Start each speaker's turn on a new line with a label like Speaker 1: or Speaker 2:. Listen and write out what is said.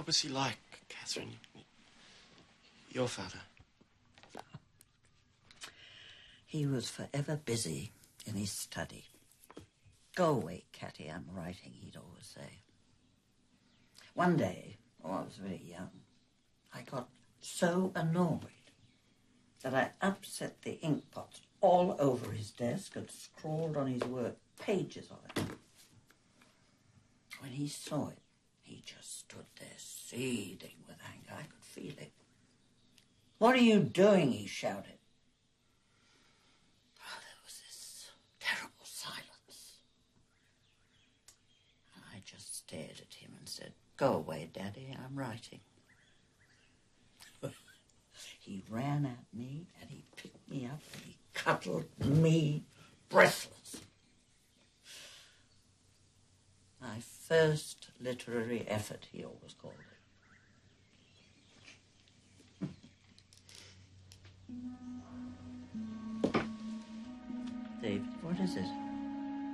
Speaker 1: What was he like, Catherine? Your father?
Speaker 2: He was forever busy in his study. Go away, Catty, I'm writing, he'd always say. One day, I was very young, I got so annoyed that I upset the ink pots all over his desk and scrawled on his work pages of it. When he saw it, he just stood there seething with anger. I could feel it. "What are you doing?" he shouted. Oh, there was this terrible silence. And I just stared at him and said, "Go away, Daddy, I'm writing." He ran at me and he picked me up and he cuddled me breathless. My first literary effort, he always called it. David, what is it?